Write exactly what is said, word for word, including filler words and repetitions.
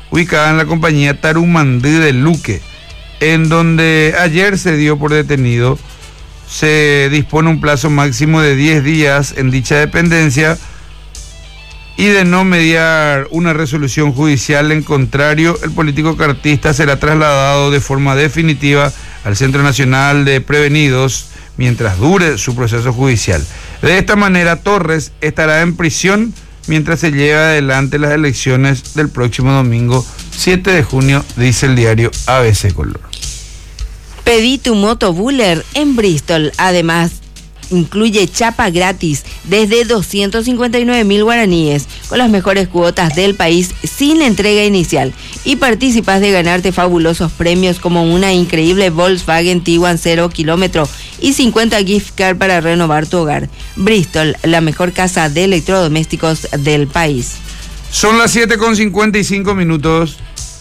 ubicada en la compañía Tarumandí de Luque, en donde ayer se dio por detenido. Se dispone un plazo máximo de diez días en dicha dependencia y de no mediar una resolución judicial en contrario, el político cartista será trasladado de forma definitiva al Centro Nacional de Prevenidos mientras dure su proceso judicial. De esta manera, Torres estará en prisión mientras se lleva adelante las elecciones del próximo domingo siete de junio, dice el diario A B C Color. Pedí tu moto Buller en Bristol. Además, incluye chapa gratis desde doscientos cincuenta y nueve mil guaraníes con las mejores cuotas del país sin entrega inicial. Y participas de ganarte fabulosos premios como una increíble Volkswagen Tiguan cero kilómetro y cincuenta gift card para renovar tu hogar. Bristol, la mejor casa de electrodomésticos del país. Son las siete con cincuenta y cinco minutos.